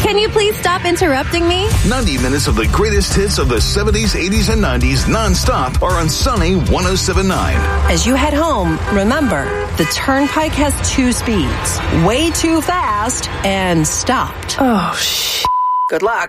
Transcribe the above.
Can you please stop interrupting me? 90 minutes of the greatest hits of the 70s, 80s, and 90s nonstop are on Sunny 107.9. As you head home, remember, the Turnpike has 2 speeds. Way too fast and stopped. Oh, shit. Good luck.